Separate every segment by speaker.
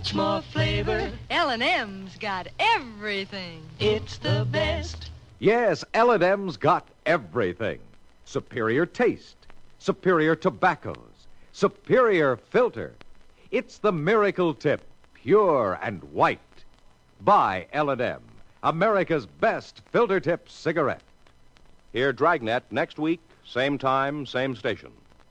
Speaker 1: much more flavor.
Speaker 2: L&M's got everything.
Speaker 1: It's the best.
Speaker 3: Yes, L&M's got everything. Superior taste, superior tobaccos, superior filter. It's the miracle tip, pure and white. Buy L&M, America's best filter tip cigarette.
Speaker 4: Hear Dragnet next week, same time, same station.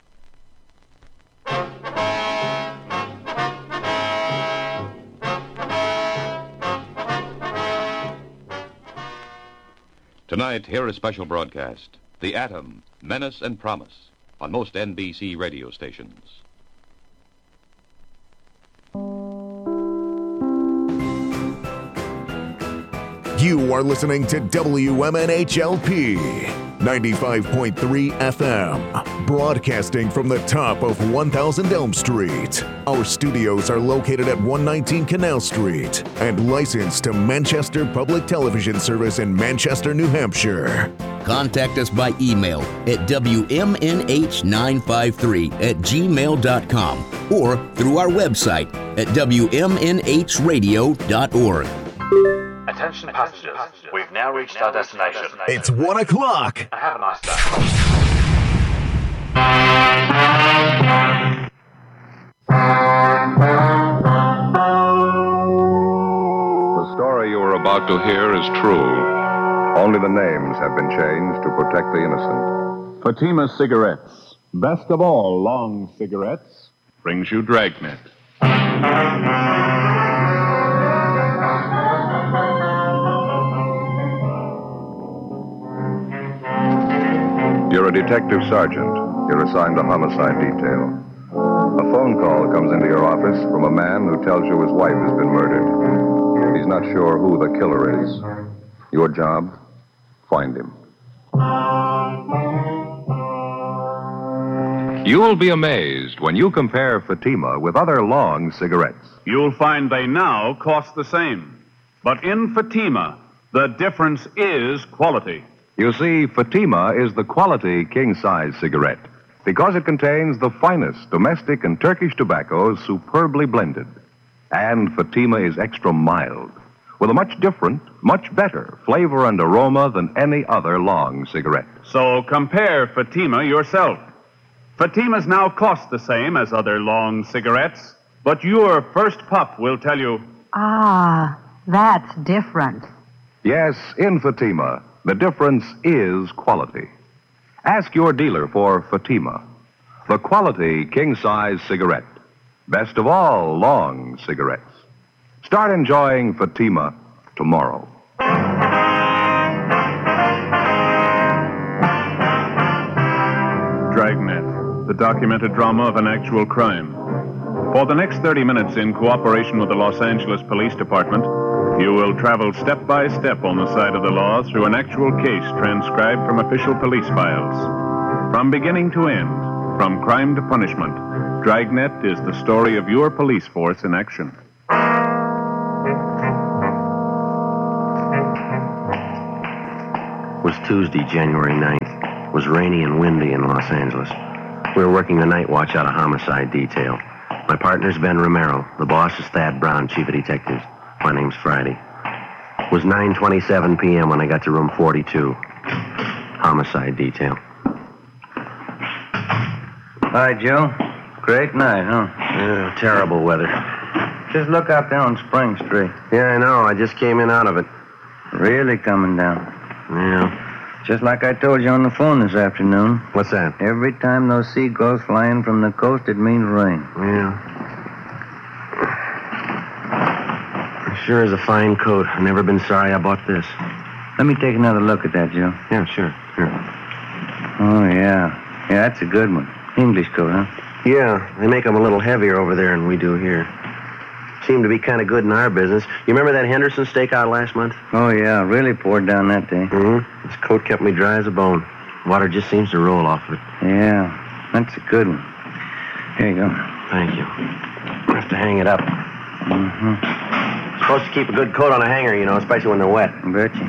Speaker 4: Tonight, hear a special broadcast, The Atom, Menace and Promise, on most NBC radio stations.
Speaker 5: You are listening to WMNHLP 95.3 FM, broadcasting from the top of 1000 Elm Street. Our studios are located at 119 Canal Street and licensed to Manchester Public Television Service in Manchester, New Hampshire.
Speaker 6: Contact us by email at WMNH953@gmail.com or through our website at WMNHradio.org.
Speaker 7: Attention passengers, we've now reached our destination.
Speaker 5: It's 1 o'clock.
Speaker 7: Have a nice day.
Speaker 4: The story you are about to hear is true. Only the names have been changed to protect the innocent.
Speaker 8: Fatima Cigarettes, best of all long cigarettes, brings you Dragnet.
Speaker 4: You're a detective sergeant. You're assigned to homicide detail. A phone call comes into your office from a man who tells you his wife has been murdered. He's not sure who the killer is. Your job? Find him. You'll be amazed when you compare Fatima with other long cigarettes.
Speaker 8: You'll find they now cost the same. But in Fatima, the difference is quality.
Speaker 4: You see, Fatima is the quality king-size cigarette because it contains the finest domestic and Turkish tobaccos superbly blended. And Fatima is extra mild, with a much different, much better flavor and aroma than any other long cigarette.
Speaker 8: So compare Fatima yourself. Fatimas now cost the same as other long cigarettes, but your first puff will tell you...
Speaker 9: Ah, that's different.
Speaker 4: Yes, in Fatima, the difference is quality. Ask your dealer for Fatima, the quality king-size cigarette. Best of all long cigarettes. Start enjoying Fatima tomorrow.
Speaker 8: Dragnet, the documented drama of an actual crime. For the next 30 minutes, in cooperation with the Los Angeles Police Department, you will travel step by step on the side of the law through an actual case transcribed from official police files. From beginning to end, from crime to punishment, Dragnet is the story of your police force in action.
Speaker 10: It was Tuesday, January 9th. It was rainy and windy in Los Angeles. We were working the night watch out of homicide detail. My partner's Ben Romero. The boss is Thad Brown, chief of detectives. My name's Friday. It was 9:27 p.m. when I got to room 42. Homicide detail.
Speaker 11: Hi, Joe. Great night, huh?
Speaker 10: Yeah, terrible weather.
Speaker 11: Just look out there on Spring Street.
Speaker 10: Yeah, I know. I just came in out of it.
Speaker 11: Really coming down.
Speaker 10: Yeah.
Speaker 11: Just like I told you on the phone this afternoon.
Speaker 10: What's that?
Speaker 11: Every time those seagulls fly in from the coast, it means rain.
Speaker 10: Yeah. Sure is a fine coat. I've never been sorry I bought this.
Speaker 11: Let me take another look at that, Joe.
Speaker 10: Yeah, sure. Here.
Speaker 11: Oh, yeah. Yeah, that's a good one. English coat, huh?
Speaker 10: Yeah, they make them a little heavier over there than we do here. Seem to be kind of good in our business. You remember that Henderson stakeout last month?
Speaker 11: Oh, yeah. Really poured down that day.
Speaker 10: Mm-hmm. This coat kept me dry as a bone. Water just seems to roll off of it.
Speaker 11: Yeah, that's a good one. Here you go.
Speaker 10: Thank you. I have to hang it up.
Speaker 11: Mm-hmm.
Speaker 10: Supposed to keep a good coat on a hanger, you know, especially when they're wet.
Speaker 11: Betcha.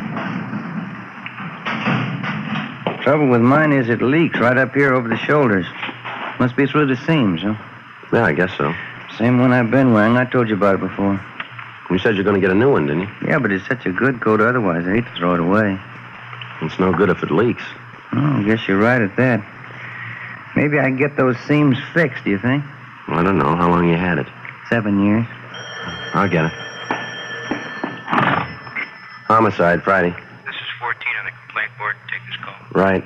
Speaker 11: Trouble with mine is it leaks right up here over the shoulders. Must be through the seams, huh?
Speaker 10: Yeah, I guess so.
Speaker 11: Same one I've been wearing. I told you about it before.
Speaker 10: You said you're going to get a new one, didn't you?
Speaker 11: Yeah, but it's such a good coat otherwise. I hate to throw it away.
Speaker 10: It's no good if it leaks.
Speaker 11: Oh, I guess you're right at that. Maybe I can get those seams fixed, do you think?
Speaker 10: I don't know. How long you had it?
Speaker 11: 7 years.
Speaker 10: I'll get it. Homicide, Friday.
Speaker 12: This is 14 on the complaint board. Take this call.
Speaker 10: Right.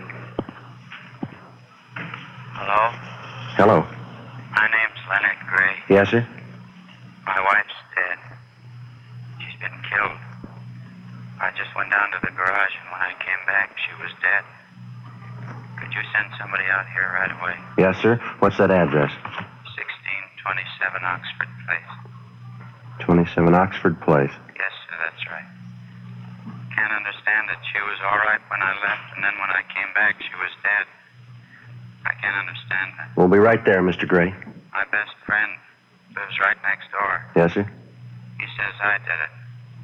Speaker 12: Hello?
Speaker 10: Hello.
Speaker 12: My name's Leonard Gray.
Speaker 10: Yes, sir?
Speaker 12: My wife's dead. She's been killed. I just went down to the garage, and when I came back, she was dead. Could you send somebody out here right away?
Speaker 10: Yes, sir. What's that address?
Speaker 12: 1627 Oxford Place.
Speaker 10: 27 Oxford Place.
Speaker 12: Yes, sir, that's right. Can't understand it. She was all right when I left, and then when I came back, she was dead. I can't understand that.
Speaker 10: We'll be right there, Mr. Gray.
Speaker 12: My best friend lives right next door.
Speaker 10: Yes, sir?
Speaker 12: He says I did it.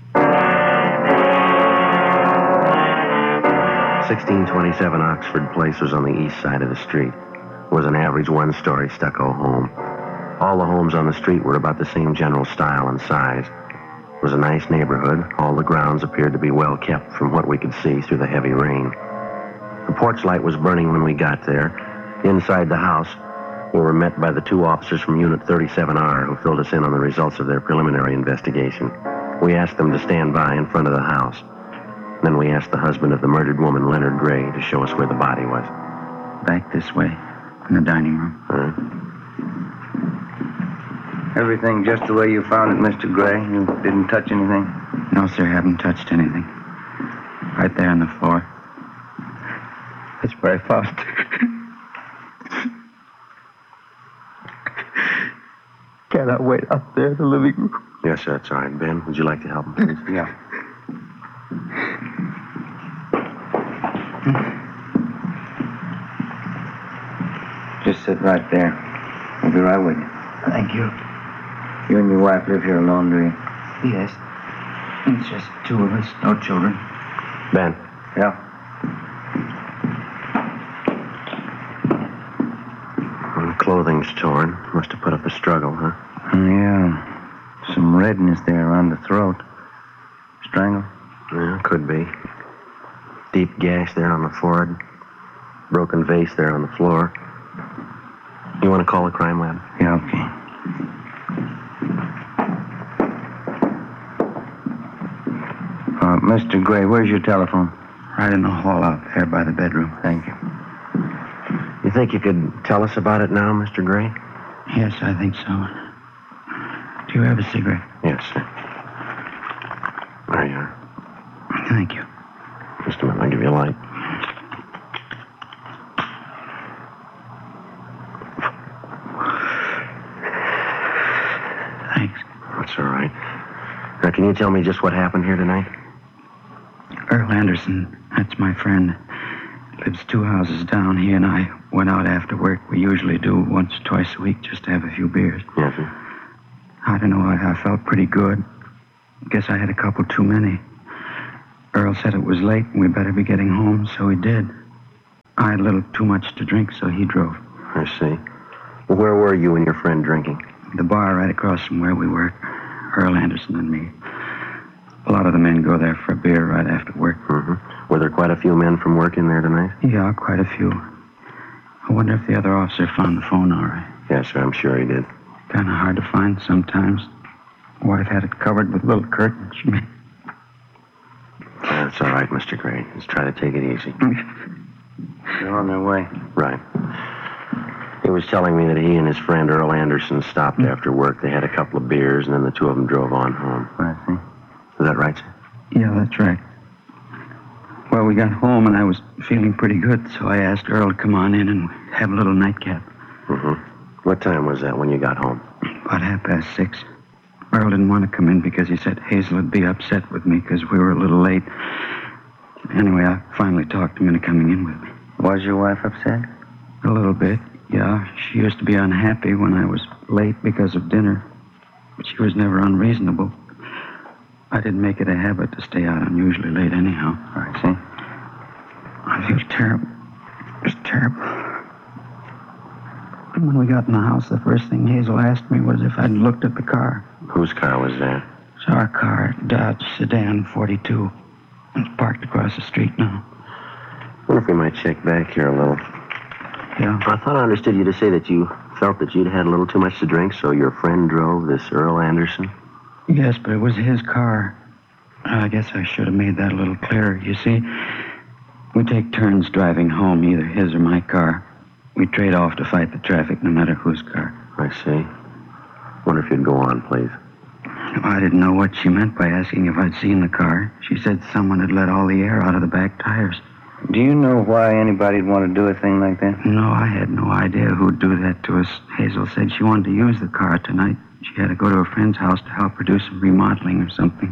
Speaker 10: 1627 Oxford Place was on the east side of the street. It was an average one-story stucco home. All the homes on the street were about the same general style and size. It was a nice neighborhood. All the grounds appeared to be well kept from what we could see through the heavy rain. The porch light was burning when we got there. Inside the house, we were met by the 2 officers from Unit 37R who filled us in on the results of their preliminary investigation. We asked them to stand by in front of the house. Then we asked the husband of the murdered woman, Leonard Gray, to show us where the body was.
Speaker 11: Back this way, in the dining room. Everything just the way you found it, Mr. Gray? You didn't touch anything?
Speaker 13: No, sir, haven't touched anything. Right there on the floor. That's where I found it. Can I wait up there in the living room?
Speaker 10: Yes, sir, that's all right. Ben, would you like to help him, please?
Speaker 11: Yeah. Just sit right there. We'll be right with you.
Speaker 13: Thank you.
Speaker 11: You and your wife live here alone, do you?
Speaker 13: Yes. It's just 2 of us, no children.
Speaker 10: Ben.
Speaker 11: Yeah.
Speaker 10: Well, clothing's torn. Must have put up a struggle, huh?
Speaker 11: Yeah. Some redness there around the throat. Strangle?
Speaker 10: Yeah, could be. Deep gash there on the forehead. Broken vase there on the floor. You want to call the crime lab?
Speaker 11: Yeah, okay. Mr. Gray, where's your telephone?
Speaker 13: Right in the hall out there by the bedroom.
Speaker 11: Thank you.
Speaker 10: You think you could tell us about it now, Mr. Gray?
Speaker 13: Yes, I think so. Do you have a cigarette?
Speaker 10: Yes, sir. There you are.
Speaker 13: Thank you.
Speaker 10: Just a minute, I'll give you a light.
Speaker 13: Thanks.
Speaker 10: That's all right. Now, can you tell me just what happened here tonight?
Speaker 13: Earl Anderson, that's my friend. Lives 2 houses down. He and I went out after work. We usually do once or twice a week just to have a few beers.
Speaker 10: Yes, sir.
Speaker 13: I don't know, I felt pretty good. Guess I had a couple too many. Earl said it was late and we better be getting home, so he did. I had a little too much to drink, so he drove.
Speaker 10: I see. Well, where were you and your friend drinking?
Speaker 13: The bar right across from where we work. Earl Anderson and me. A lot of the men go there for a beer right after work.
Speaker 10: Mm-hmm. Were there quite a few men from work in there tonight?
Speaker 13: Yeah, quite a few. I wonder if the other officer found the phone all right.
Speaker 10: Yes, sir, I'm sure he did.
Speaker 13: Kind of hard to find sometimes. Wife had it covered with little curtains.
Speaker 10: That's all right, Mr. Gray. Just try to take it easy.
Speaker 11: They're on their way.
Speaker 10: Right. He was telling me that he and his friend Earl Anderson stopped after work. They had a couple of beers, and then the 2 of them drove on home.
Speaker 11: I see.
Speaker 10: Is that right, sir?
Speaker 13: Yeah, that's right. Well, we got home, and I was feeling pretty good, so I asked Earl to come on in and have a little nightcap.
Speaker 10: Mm-hmm. What time was that when you got home?
Speaker 13: About 6:30. Earl didn't want to come in because he said Hazel would be upset with me because we were a little late. Anyway, I finally talked him into coming in with me.
Speaker 11: Was your wife upset?
Speaker 13: A little bit, yeah. She used to be unhappy when I was late because of dinner. But she was never unreasonable. I didn't make it a habit to stay out unusually late anyhow.
Speaker 11: I see.
Speaker 13: I feel terrible. Just terrible. When we got in the house, the first thing Hazel asked me was if I'd looked at the car.
Speaker 10: Whose car was that?
Speaker 13: It's our car, Dodge Sedan 42. It's parked across the street now.
Speaker 10: I wonder if we might check back here a little.
Speaker 13: Yeah?
Speaker 10: I thought I understood you to say that you felt that you'd had a little too much to drink, so your friend drove this Earl Anderson?
Speaker 13: Yes, but it was his car. I guess I should have made that a little clearer. You see, we take turns driving home, either his or my car. We trade off to fight the traffic, no matter whose car.
Speaker 10: I see. Wonder if you'd go on, please.
Speaker 13: I didn't know what she meant by asking if I'd seen the car. She said someone had let all the air out of the back tires.
Speaker 11: Do you know why anybody'd want to do a thing like that?
Speaker 13: No, I had no idea who'd do that to us. Hazel said she wanted to use the car tonight. She had to go to a friend's house to help her do some remodeling or something.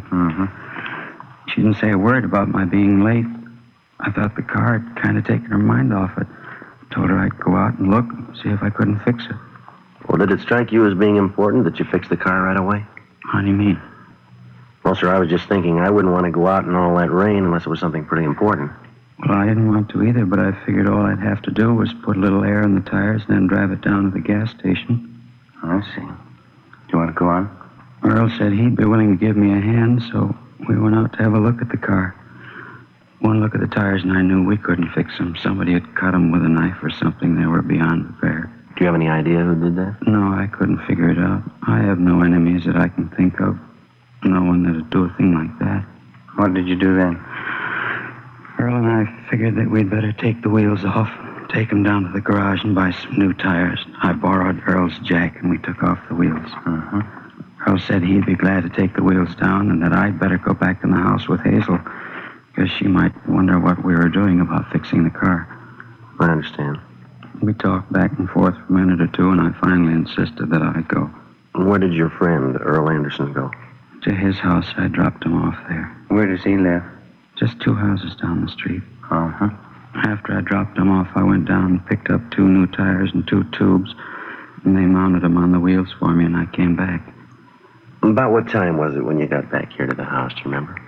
Speaker 13: She didn't say a word about my being late. I thought the car had kind of taken her mind off it. Told her I'd go out and look and see if I couldn't fix it.
Speaker 10: Well, did it strike you as being important that you fix the car right away?
Speaker 13: How do you mean?
Speaker 10: Well, sir, I was just thinking I wouldn't want to go out in all that rain unless it was something pretty important.
Speaker 13: Well, I didn't want to either, but I figured all I'd have to do was put a little air in the tires and then drive it down to the gas station.
Speaker 11: I see. Do you want to go on?
Speaker 13: Earl said he'd be willing to give me a hand, so we went out to have a look at the car. One look at the tires and I knew we couldn't fix them. Somebody had cut them with a knife or something. They were beyond repair.
Speaker 10: Do you have any idea who did that?
Speaker 13: No, I couldn't figure it out. I have no enemies that I can think of. No one that'd do a thing like that.
Speaker 11: What did you do then?
Speaker 13: Earl and I figured that we'd better take the wheels off, take them down to the garage and buy some new tires. I borrowed Earl's jack and we took off the wheels. Earl said he'd be glad to take the wheels down and that I'd better go back in the house with Hazel because she might wonder what we were doing about fixing the car.
Speaker 10: I understand.
Speaker 13: We talked back and forth for a minute or two and I finally insisted that I go.
Speaker 10: Where did your friend, Earl Anderson, go?
Speaker 13: To his house. I dropped him off there.
Speaker 11: Where does he live?
Speaker 13: Just 2 houses down the street. After I dropped him off, I went down and picked up 2 new tires and 2 tubes, and they mounted them on the wheels for me, and I came back.
Speaker 10: About what time was it when you got back here to the house, do you remember?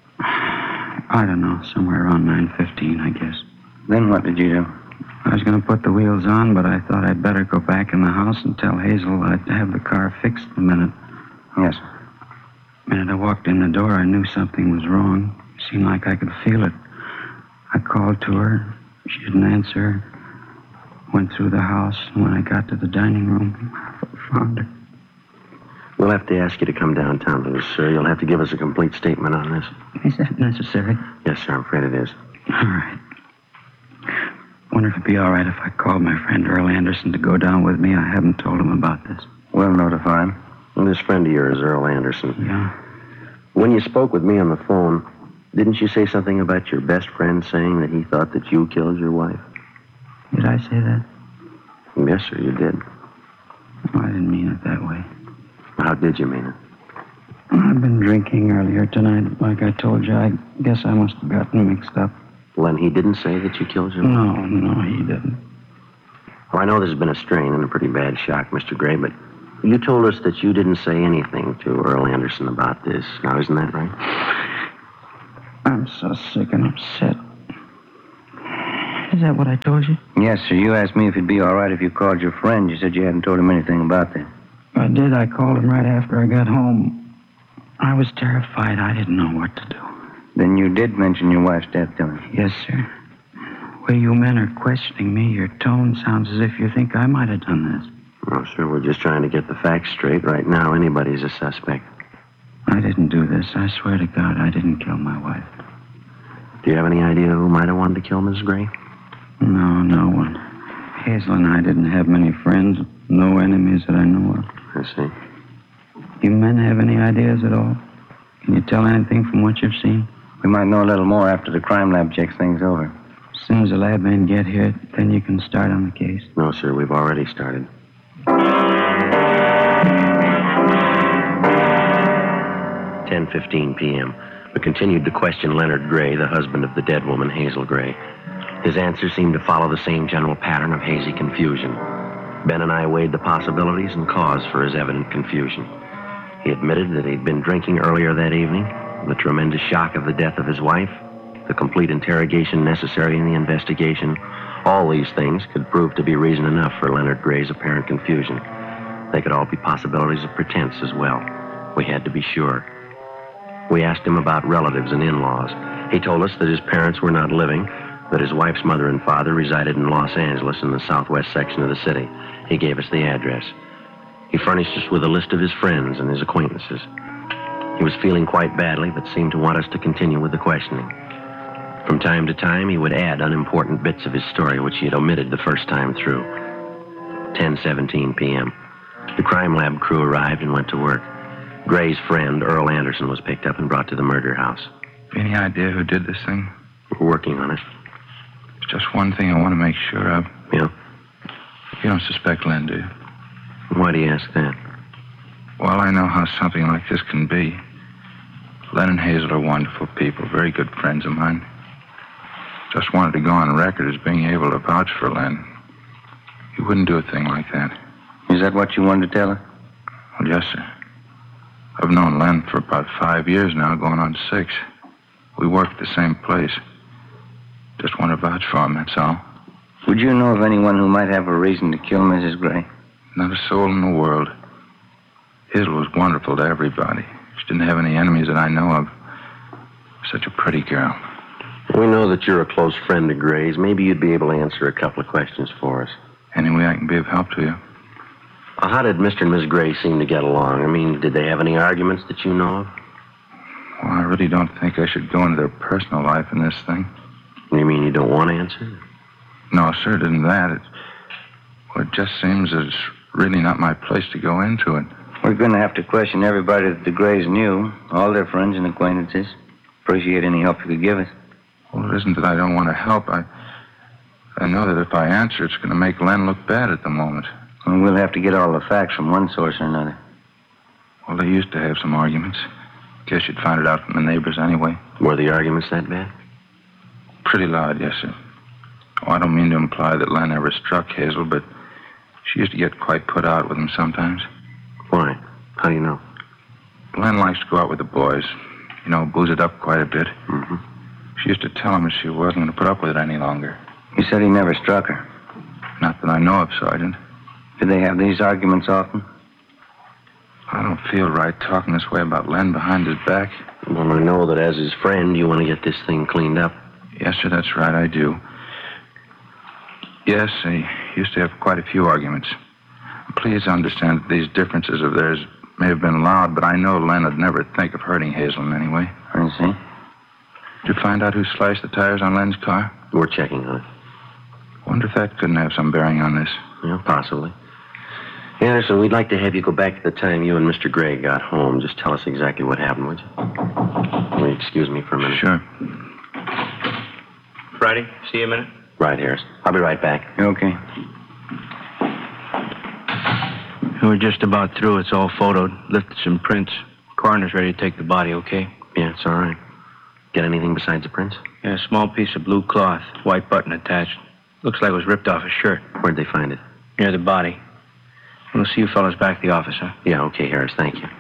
Speaker 13: I don't know, somewhere around 9:15, I guess.
Speaker 11: Then what did you do?
Speaker 13: I was going to put the wheels on, but I thought I'd better go back in the house and tell Hazel I'd have the car fixed in a minute.
Speaker 11: Yes.
Speaker 13: The minute I walked in the door, I knew something was wrong. It seemed like I could feel it. I called to her. She didn't answer. Went through the house, and when I got to the dining room, I found her.
Speaker 10: We'll have to ask you to come downtown with us, sir. You'll have to give us a complete statement on this.
Speaker 13: Is that necessary?
Speaker 10: Yes, sir, I'm afraid it is.
Speaker 13: All right. Wonder if it'd be all right if I called my friend Earl Anderson to go down with me. I haven't told him about this.
Speaker 11: We'll notify him.
Speaker 10: Well, this friend of yours, Earl Anderson.
Speaker 13: Yeah.
Speaker 10: When you spoke with me on the phone, didn't you say something about your best friend saying that he thought that you killed your wife?
Speaker 13: Did I say that?
Speaker 10: Yes, sir, you did.
Speaker 13: Oh, I didn't mean it that way.
Speaker 10: How did you mean it?
Speaker 13: I've been drinking earlier tonight. Like I told you, I guess I must have gotten mixed up.
Speaker 10: Well, then he didn't say that you killed your wife?
Speaker 13: No, he didn't.
Speaker 10: Well, I know this has been a strain and a pretty bad shock, Mr. Gray, but you told us that you didn't say anything to Earl Anderson about this. Now, isn't that right?
Speaker 13: I'm so sick and upset. Is that what I told you?
Speaker 11: Yes, sir. You asked me if it'd be all right if you called your friend. You said you hadn't told him anything about that.
Speaker 13: I did. I called him right after I got home. I was terrified. I didn't know what to do.
Speaker 11: Then you did mention your wife's death to him?
Speaker 13: Yes, sir. The way you men are questioning me, your tone sounds as if you think I might have done this.
Speaker 10: No, sir, we're just trying to get the facts straight. Right now, anybody's a suspect.
Speaker 13: I didn't do this. I swear to God, I didn't kill my wife.
Speaker 10: Do you have any idea who might have wanted to kill Mrs. Gray?
Speaker 13: No one. Hazel and I didn't have many friends, no enemies that I know of.
Speaker 10: I see.
Speaker 13: You men have any ideas at all? Can you tell anything from what you've seen?
Speaker 11: We might know a little more after the crime lab checks things over.
Speaker 13: As soon as the lab men get here, then you can start on the case.
Speaker 10: No, sir, we've already started. 10:15 p.m. We continued to question Leonard Gray, the husband of the dead woman, Hazel Gray. His answers seemed to follow the same general pattern of hazy confusion. Ben and I weighed the possibilities and cause for his evident confusion. He admitted that he'd been drinking earlier that evening, the tremendous shock of the death of his wife, the complete interrogation necessary in the investigation, All these things could prove to be reason enough for Leonard Gray's apparent confusion. They could all be possibilities of pretense as well. We had to be sure. We asked him about relatives and in-laws. He told us that his parents were not living, that his wife's mother and father resided in Los Angeles in the southwest section of the city. He gave us the address. He furnished us with a list of his friends and his acquaintances. He was feeling quite badly, but seemed to want us to continue with the questioning. From time to time, he would add unimportant bits of his story, which he had omitted the first time through. 10:17 p.m. The crime lab crew arrived and went to work. Gray's friend, Earl Anderson, was picked up and brought to the murder house.
Speaker 13: Any idea who did this thing?
Speaker 10: We're working on it.
Speaker 13: There's just one thing I want to make sure of.
Speaker 10: Yeah?
Speaker 13: You don't suspect Len, do you?
Speaker 10: Why do you ask that?
Speaker 13: Well, I know how something like this can be. Len and Hazel are wonderful people, very good friends of mine. Just wanted to go on record as being able to vouch for Len. He wouldn't do a thing like that.
Speaker 11: Is that what you wanted to tell her?
Speaker 13: Well, yes, sir. I've known Len for about 5 years now, going on 6. We work at the same place. Just want to vouch for him, that's all.
Speaker 11: Would you know of anyone who might have a reason to kill Mrs. Gray?
Speaker 13: Not a soul in the world. Hazel was wonderful to everybody. She didn't have any enemies that I know of. Such a pretty girl.
Speaker 10: We know that you're a close friend of Gray's. Maybe you'd be able to answer a couple of questions for us.
Speaker 13: Any way I can be of help to you.
Speaker 10: How did Mr. and Miss Gray seem to get along? I mean, did they have any arguments that you know of?
Speaker 13: Well, I really don't think I should go into their personal life in this thing.
Speaker 10: You mean you don't want to answer?
Speaker 13: No, sir, it isn't that. It just seems that it's really not my place to go into it.
Speaker 11: We're going to have to question everybody that the Grays knew, all their friends and acquaintances. Appreciate any help you could give us.
Speaker 13: Well, it isn't that I don't want to help. I know that if I answer, it's going to make Len look bad at the moment.
Speaker 11: Well, we'll have to get all the facts from one source or another.
Speaker 13: Well, they used to have some arguments. Guess you'd find it out from the neighbors anyway.
Speaker 10: Were the arguments that bad?
Speaker 13: Pretty loud, yes, sir. Oh, I don't mean to imply that Len ever struck Hazel, but she used to get quite put out with him sometimes.
Speaker 10: Why? How do you know?
Speaker 13: Len likes to go out with the boys. You know, booze it up quite a bit.
Speaker 10: Mm-hmm.
Speaker 13: She used to tell him that she wasn't going to put up with it any longer.
Speaker 11: He said he never struck her.
Speaker 13: Not that I know of, Sergeant.
Speaker 11: Did they have these arguments often?
Speaker 13: I don't feel right talking this way about Len behind his back.
Speaker 10: Well, I know that as his friend, you want to get this thing cleaned up.
Speaker 13: Yes, sir, that's right, I do. Yes, they used to have quite a few arguments. Please understand that these differences of theirs may have been loud, but I know Len would never think of hurting Hazel in any way.
Speaker 11: I see.
Speaker 13: Did you find out who slashed the tires on Len's car?
Speaker 10: We're checking on it.
Speaker 13: Wonder if that couldn't have some bearing on this.
Speaker 10: Yeah, possibly. Anderson, we'd like to have you go back to the time you and Mr. Gray got home. Just tell us exactly what happened, would you? Will you excuse me for a minute?
Speaker 13: Sure.
Speaker 14: Friday, see you a minute.
Speaker 10: Right, Harris. I'll be right back.
Speaker 11: Okay.
Speaker 14: We're just about through. It's all photoed. Lifted some prints. Coroner's ready to take the body, okay?
Speaker 10: Yeah, it's all right. Get anything besides the prints?
Speaker 14: Yeah, a small piece of blue cloth, white button attached. Looks like it was ripped off a shirt.
Speaker 10: Where'd they find it?
Speaker 14: Near the body. We'll see you fellas back at the office, huh?
Speaker 10: Yeah, okay, Harris. Thank you.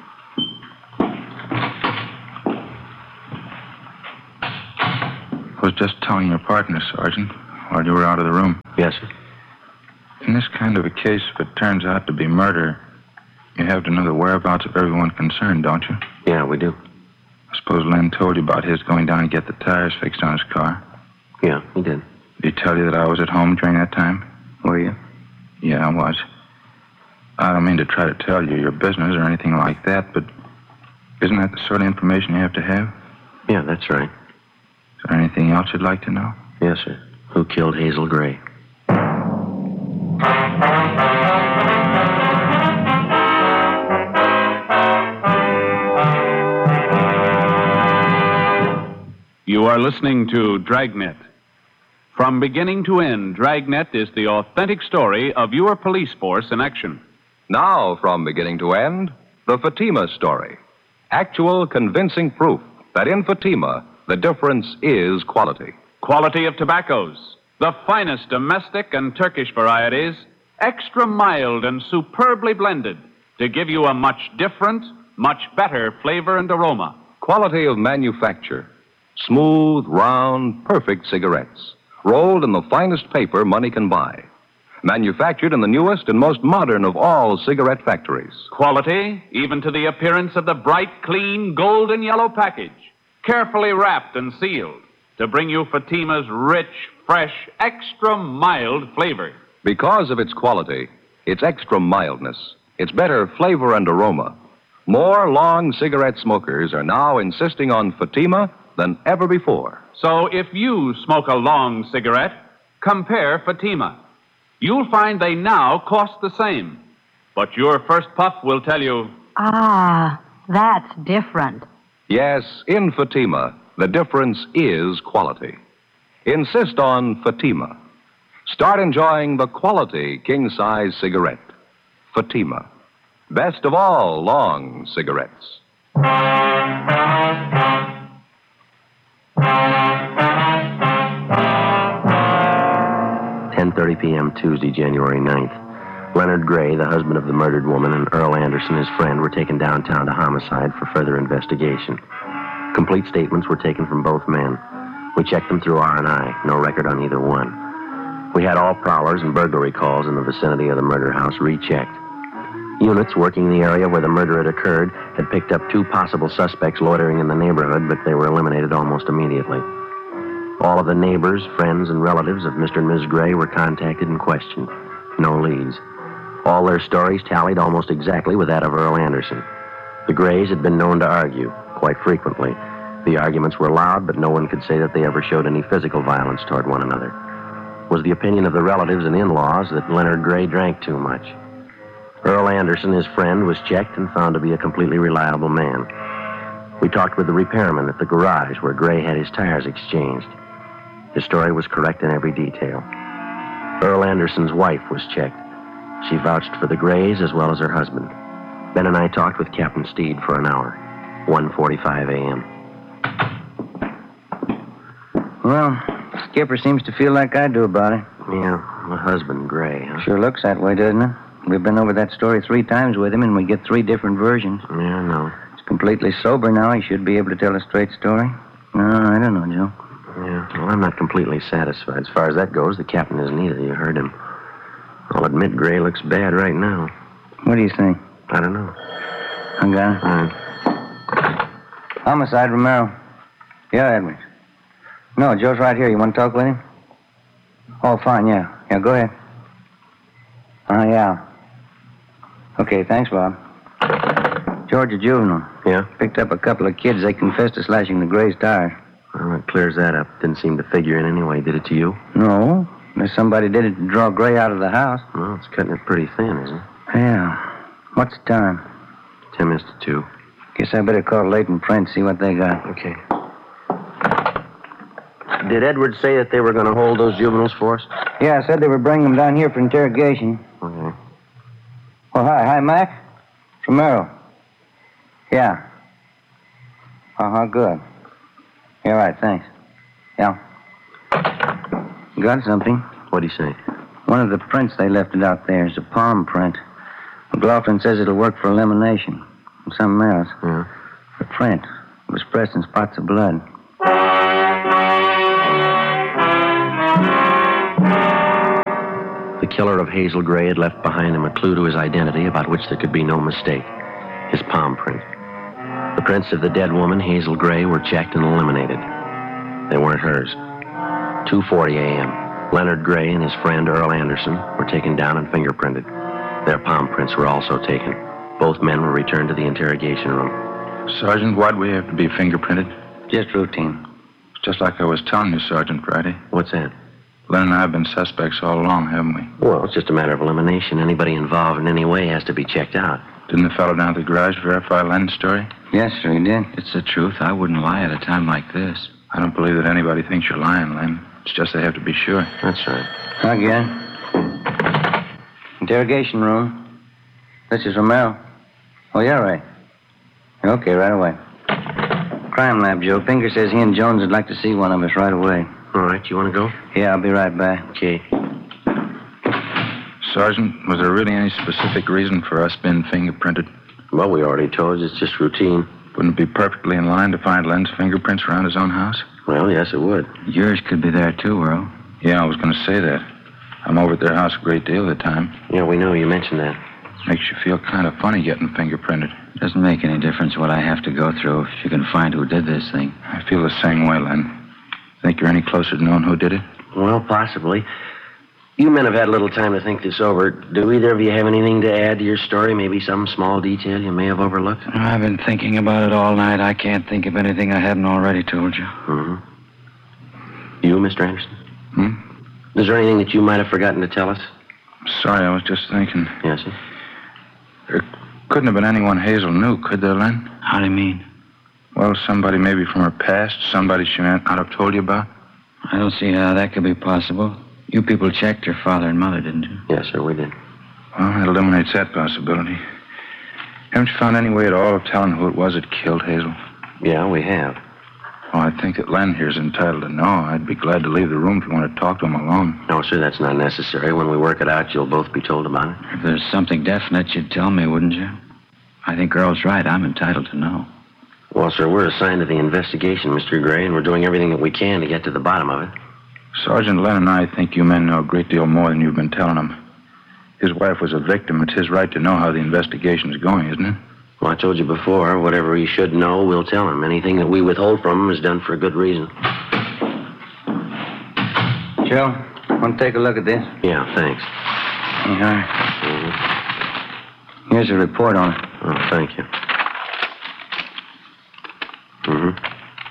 Speaker 13: I was just telling your partner, Sergeant, while you were out of the room.
Speaker 10: Yes, sir.
Speaker 13: In this kind of a case, if it turns out to be murder, you have to know the whereabouts of everyone concerned, don't you?
Speaker 10: Yeah, we do.
Speaker 13: I suppose Len told you about his going down to get the tires fixed on his car.
Speaker 10: Yeah, he did.
Speaker 13: Did he tell you that I was at home during that time?
Speaker 11: Were you?
Speaker 13: Yeah, I was. I don't mean to try to tell you your business or anything like that, but isn't that the sort of information you have to have?
Speaker 10: Yeah, that's right.
Speaker 13: Is there anything else you'd like to know?
Speaker 10: Yes, sir. Who killed Hazel Gray?
Speaker 15: You are listening to Dragnet. From beginning to end, Dragnet is the authentic story of your police force in action.
Speaker 3: Now, from beginning to end, the Fatima story. Actual, convincing proof that in Fatima, the difference is quality.
Speaker 15: Quality of tobaccos, the finest domestic and Turkish varieties, extra mild and superbly blended to give you a much different, much better flavor and aroma.
Speaker 3: Quality of manufacture. Smooth, round, perfect cigarettes.
Speaker 4: rolled in the finest paper money can buy. Manufactured in the newest and most modern of all cigarette factories.
Speaker 15: Quality, even to the appearance of the bright, clean, golden yellow package. Carefully wrapped and sealed to bring you Fatima's rich, fresh, extra mild flavor.
Speaker 4: Because of its quality, its extra mildness, its better flavor and aroma, more long cigarette smokers are now insisting on Fatima than ever before.
Speaker 15: So if you smoke a long cigarette, compare Fatima. You'll find they now cost the same. But your first puff will tell you...
Speaker 9: Ah, that's different.
Speaker 4: Yes, in Fatima, the difference is quality. Insist on Fatima. Start enjoying the quality king-size cigarette. Fatima. Best of all long cigarettes.
Speaker 10: 10:30 p.m. Tuesday, January 9th. Leonard Gray, the husband of the murdered woman, and Earl Anderson, his friend, were taken downtown to homicide for further investigation. Complete statements were taken from both men. We checked them through R&I. No record on either one. We had all prowlers and burglary calls in the vicinity of the murder house rechecked. Units working in the area where the murder had occurred had picked up 2 possible suspects loitering in the neighborhood, but they were eliminated almost immediately. All of the neighbors, friends, and relatives of Mr. and Ms. Gray were contacted and questioned. No leads. All their stories tallied almost exactly with that of Earl Anderson. The Grays had been known to argue, quite frequently. The arguments were loud, but no one could say that they ever showed any physical violence toward one another. It was the opinion of the relatives and in-laws that Leonard Gray drank too much. Earl Anderson, his friend, was checked and found to be a completely reliable man. We talked with the repairman at the garage where Gray had his tires exchanged. His story was correct in every detail. Earl Anderson's wife was checked. She vouched for the Grays as well as her husband. Ben and I talked with Captain Steed for an hour. 1:45 a.m.
Speaker 11: Well, Skipper seems to feel like I do about it.
Speaker 10: Yeah, my husband, Gray, huh?
Speaker 11: Sure looks that way, doesn't it? We've been over that story 3 times with him, and we get 3 different versions.
Speaker 10: Yeah, I know.
Speaker 11: He's completely sober now. He should be able to tell a straight story. No, I don't know, Joe.
Speaker 10: Yeah, well, I'm not completely satisfied. As far as that goes, the captain isn't either. You heard him. I'll admit Gray looks bad right now.
Speaker 11: What do you think?
Speaker 10: I don't know.
Speaker 11: I got it.
Speaker 10: All right.
Speaker 11: Homicide, Romero. Yeah, Edwards. No, Joe's right here. You want to talk with him? Oh, fine, yeah. Yeah, go ahead. Yeah. Okay, thanks, Bob. Georgia Juvenile.
Speaker 10: Yeah?
Speaker 11: Picked up a couple of kids. They confessed to slashing the Gray's tires.
Speaker 10: Well, that clears that up. Didn't seem to figure in anyway. Did it to you?
Speaker 11: No. Unless somebody did it to draw Gray out of the house.
Speaker 10: Well, it's cutting it pretty thin, isn't it?
Speaker 11: Yeah. What's the time?
Speaker 10: 10 minutes to 2.
Speaker 11: Guess I better call Leighton Print, see what they got.
Speaker 10: Okay. Did Edwards say that they were going to hold those juveniles for us?
Speaker 11: Yeah, I said they were bringing them down here for interrogation.
Speaker 10: Okay.
Speaker 11: Oh, hi. Hi, Mac. From Merrill. Yeah. Uh-huh, good. Yeah, right, thanks. Yeah. Got something.
Speaker 10: What'd he say?
Speaker 11: One of the prints they left it out there is a palm print. McLaughlin says it'll work for elimination. And something else.
Speaker 10: Yeah.
Speaker 11: The print. It was pressed in spots of blood.
Speaker 10: The killer of Hazel Gray had left behind him a clue to his identity about which there could be no mistake. His palm print. The prints of the dead woman, Hazel Gray, were checked and eliminated. They weren't hers. 2:40 a.m. Leonard Gray and his friend Earl Anderson were taken down and fingerprinted. Their palm prints were also taken. Both men were returned to the interrogation room.
Speaker 16: Sergeant, why'd we have to be fingerprinted?
Speaker 11: Just routine.
Speaker 16: It's just like I was telling you, Sergeant Friday.
Speaker 10: What's that?
Speaker 16: Len and I have been suspects all along, haven't we?
Speaker 10: Well, it's just a matter of elimination. Anybody involved in any way has to be checked out.
Speaker 16: Didn't the fellow down at the garage verify Len's story?
Speaker 11: Yes, sir, he did.
Speaker 16: It's the truth. I wouldn't lie at a time like this. I don't believe that anybody thinks you're lying, Len. It's just they have to be sure.
Speaker 10: That's right.
Speaker 11: Again. Interrogation room. This is Romero. Oh, yeah, right. Okay, right away. Crime lab, Joe. Pinker says he and Jones would like to see one of us right away.
Speaker 10: All right, you want to go?
Speaker 11: Yeah, I'll be right back.
Speaker 10: Okay.
Speaker 16: Sergeant, was there really any specific reason for us being fingerprinted?
Speaker 10: Well, we already told you it's just routine.
Speaker 16: Wouldn't it be perfectly in line to find Len's fingerprints around his own house?
Speaker 10: Well, yes, it would.
Speaker 17: Yours could be there, too, Earl.
Speaker 16: Yeah, I was going to say that. I'm over at their house a great deal of the time.
Speaker 10: Yeah, we know. You mentioned that.
Speaker 16: Makes you feel kind of funny getting fingerprinted.
Speaker 14: Doesn't make any difference what I have to go through if you can find who did this thing.
Speaker 16: I feel the same way, Len. Think you're any closer to knowing who did it?
Speaker 10: Well, possibly. You men have had a little time to think this over. Do either of you have anything to add to your story? Maybe some small detail you may have overlooked?
Speaker 14: I've been thinking about it all night. I can't think of anything I hadn't already told you.
Speaker 10: Mm-hmm. You, Mr. Anderson?
Speaker 16: Hmm?
Speaker 10: Is there anything that you might have forgotten to tell us?
Speaker 16: Sorry, I was just thinking.
Speaker 10: Yes, sir?
Speaker 16: There couldn't have been anyone Hazel knew, could there, Len?
Speaker 14: How do you mean?
Speaker 16: Well, somebody maybe from her past, somebody she may not have told you about.
Speaker 14: I don't see how that could be possible. You people checked her father and mother, didn't you?
Speaker 10: Yes, sir, we did.
Speaker 16: Well, that eliminates that possibility. Haven't you found any way at all of telling who it was that killed Hazel?
Speaker 10: Yeah, we have.
Speaker 16: Well, I think that Len here's entitled to know. I'd be glad to leave the room if you want to talk to him alone.
Speaker 10: No, sir, that's not necessary. When we work it out, you'll both be told about it.
Speaker 14: If there's something definite, you'd tell me, wouldn't you? I think Earl's right. I'm entitled to know.
Speaker 10: Well, sir, we're assigned to the investigation, Mr. Gray, and we're doing everything that we can to get to the bottom of it.
Speaker 16: Sergeant Len and I think you men know a great deal more than you've been telling him. His wife was a victim. It's his right to know how the investigation's going, isn't it?
Speaker 10: Well, I told you before, whatever he should know, we'll tell him. Anything that we withhold from him is done for a good reason.
Speaker 11: Joe, want to take a look at this?
Speaker 10: Yeah, thanks.
Speaker 11: Yeah. Here's a report on it.
Speaker 10: Oh, thank you. Mm-hmm.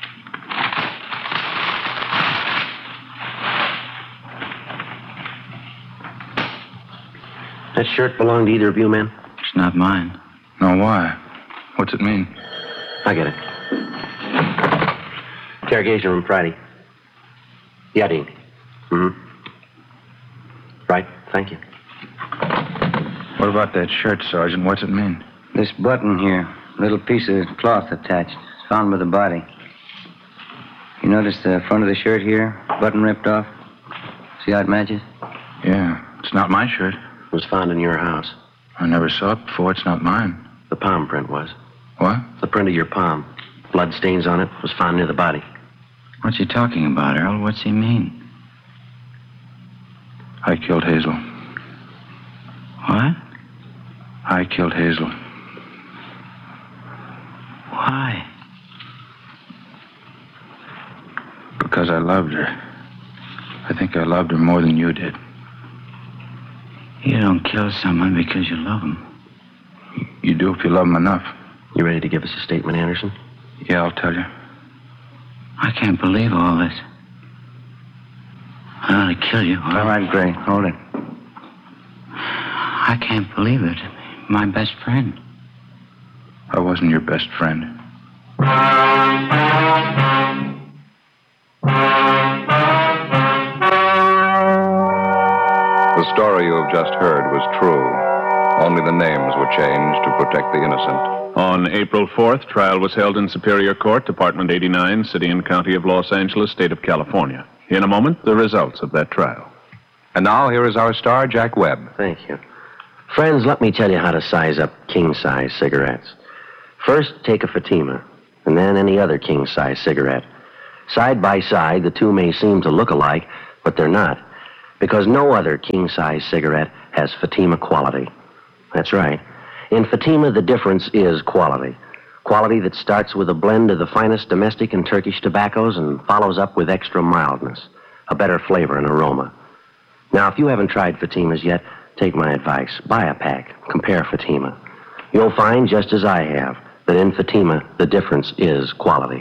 Speaker 10: That shirt belong to either of you men?
Speaker 14: It's not mine.
Speaker 16: No, why? What's it mean?
Speaker 10: I get it. Interrogation room Friday. Yeah, Dean. Mm-hmm. Right, thank you.
Speaker 16: What about that shirt, Sergeant? What's it mean?
Speaker 11: This button here, little piece of cloth attached, found by the body. You notice the front of the shirt here, button ripped off? See how it matches?
Speaker 16: Yeah, it's not my shirt.
Speaker 10: It was found in your house.
Speaker 16: I never saw it before. It's not mine.
Speaker 10: The palm print was.
Speaker 16: What?
Speaker 10: The print of your palm. Blood stains on it was found near the body.
Speaker 14: What's he talking about, Earl? What's he mean?
Speaker 16: I killed Hazel.
Speaker 14: What?
Speaker 16: I killed Hazel.
Speaker 14: Why?
Speaker 16: Because I loved her. I think I loved her more than you did.
Speaker 14: You don't kill someone because you love them.
Speaker 16: You do if you love them enough.
Speaker 10: You ready to give us a statement, Anderson?
Speaker 16: Yeah, I'll tell you.
Speaker 14: I can't believe all this. I ought to kill you.
Speaker 11: All right, Gray, hold it.
Speaker 14: I can't believe it. My best friend.
Speaker 16: I wasn't your best friend.
Speaker 4: The story you have just heard was true. Only the names were changed to protect the innocent.
Speaker 8: On April 4th, trial was held in Superior Court, Department 89, City and County of Los Angeles, State of California. In a moment, the results of that trial.
Speaker 4: And now here is our star, Jack Webb.
Speaker 10: Thank you. Friends, let me tell you how to size up king-size cigarettes. First, take a Fatima, and then any other king-size cigarette. Side by side, the two may seem to look alike, but they're not, because no other king-size cigarette has Fatima quality. That's right. In Fatima, the difference is quality. Quality that starts with a blend of the finest domestic and Turkish tobaccos and follows up with extra mildness, a better flavor and aroma. Now, if you haven't tried Fatimas yet, take my advice. Buy a pack. Compare Fatima. You'll find, just as I have, that in Fatima, the difference is quality.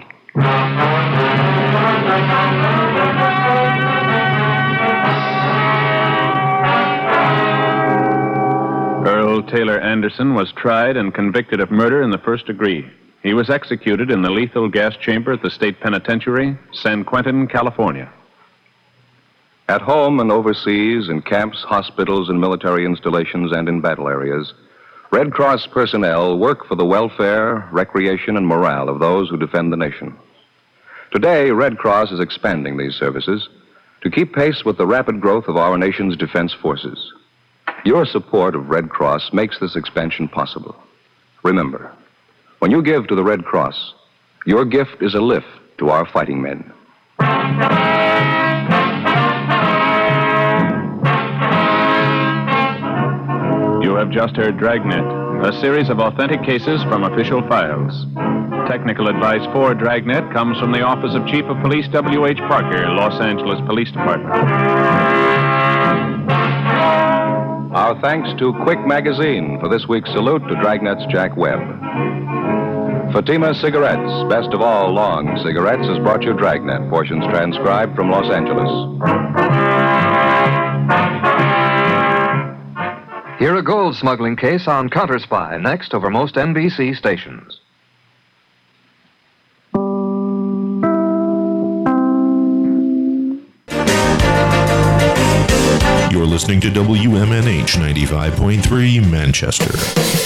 Speaker 8: Earl Taylor Anderson was tried and convicted of murder in the first degree. He was executed in the lethal gas chamber at the State Penitentiary, San Quentin, California.
Speaker 4: At home and overseas, in camps, hospitals, and military installations, and in battle areas, Red Cross personnel work for the welfare, recreation, and morale of those who defend the nation. Today, Red Cross is expanding these services to keep pace with the rapid growth of our nation's defense forces. Your support of Red Cross makes this expansion possible. Remember, when you give to the Red Cross, your gift is a lift to our fighting men.
Speaker 8: have just heard Dragnet, a series of authentic cases from official files. Technical advice for Dragnet comes from the Office of Chief of Police W.H. Parker, Los Angeles Police Department.
Speaker 4: Our thanks to Quick Magazine for this week's salute to Dragnet's Jack Webb. Fatima Cigarettes, best of all long cigarettes, has brought you Dragnet, portions transcribed from Los Angeles.
Speaker 17: Hear a gold smuggling case on Counter Spy, next over most NBC stations.
Speaker 5: You're listening to WMNH 95.3 Manchester.